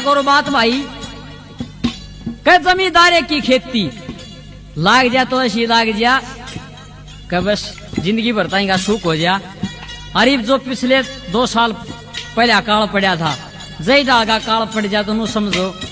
एक और बात भाई, कह जमींदारे की खेती लाग जा तो ऐसी लाग जा कि बस जिंदगी भर ताई का सुख हो जा। अरे जो पिछले 2 साल पहले काल पड़ा था, जय डाल का काल पड़ जा तो नू समझो